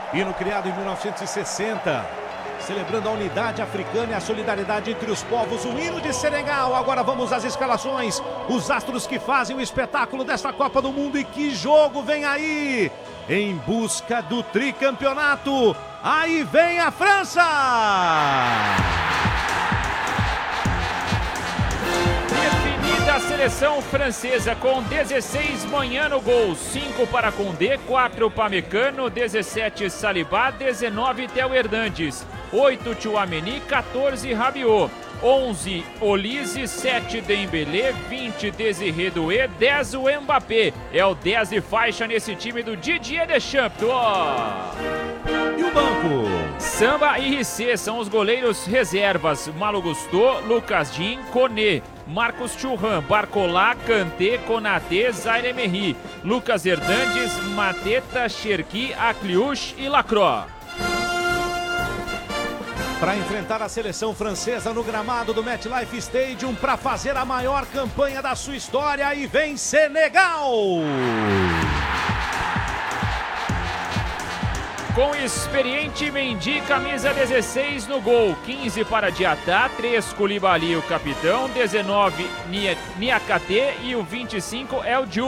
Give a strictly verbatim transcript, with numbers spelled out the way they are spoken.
Hino criado em mil novecentos e sessenta, celebrando a unidade africana e a solidariedade entre os povos, o hino de Senegal. Agora vamos às escalações, os astros que fazem o espetáculo desta Copa do Mundo. E que jogo vem aí, em busca do tricampeonato. Aí vem a França! Definida a seleção francesa com dezesseis Manhã no gol, cinco para Condé, quatro Pamecano, dezessete Saliba, dezenove Theo Hernandes, oito Tchouaméni, quatorze Rabiot, onze Olise, sete Dembélé, vinte Désiré Doué, dez o Mbappé. É o dez de faixa nesse time do Didier Deschamps. Oh! E o banco? Samba e Rissé são os goleiros reservas. Malo Gusto, Lucas Digne, Koné, Marcos Thuram, Barcola, Kanté, Konaté, Zaire Emery, Lucas Hernandes, Mateta, Cherki, Akliouche e Lacroix. Para enfrentar a seleção francesa no gramado do MetLife Stadium, para fazer a maior campanha da sua história, e vem Senegal! Com experiente Mendy, camisa dezesseis no gol, quinze para Diatá, três Koulibaly, o capitão, dezenove Niakhaté e o vinte e cinco é o Diouf.